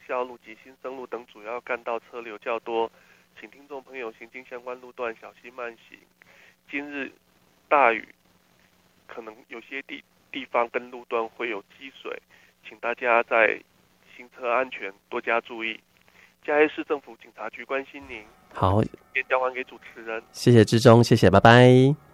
孝路及新生路等主要干道车流较多，请听众朋友行经相关路段小心慢行。今日大雨，可能有些地方跟路段会有积水，请大家在行车安全多加注意。嘉义市政府警察局关心您。 好， 先交还给主持人。 谢谢志忠，谢谢，拜拜。